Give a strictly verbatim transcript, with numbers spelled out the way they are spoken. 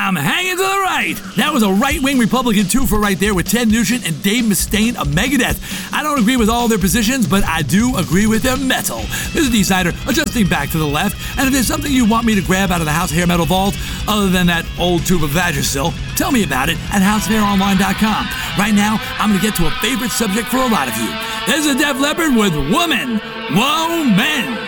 I'm hanging to the right. That was a right-wing Republican twofer right there with Ted Nugent and Dave Mustaine of Megadeth. I don't agree with all their positions, but I do agree with their metal. This is D-Sider, adjusting back to the left, and if there's something you want me to grab out of the House Hair Metal Vault, other than that old tube of Vagisil, tell me about it at house hair online dot com. Right now, I'm going to get to a favorite subject for a lot of you. There's a Def Leppard with Woman, Whoa, Men.